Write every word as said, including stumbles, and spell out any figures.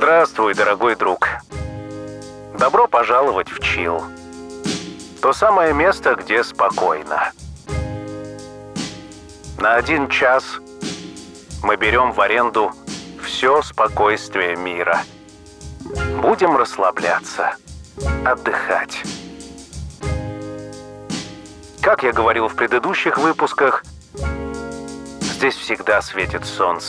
Здравствуй, дорогой друг. Добро пожаловать в Чилл. То самое место, где спокойно. На один час мы берем в аренду все спокойствие мира. Будем расслабляться, отдыхать. Как я говорил в предыдущих выпусках, здесь всегда светит солнце.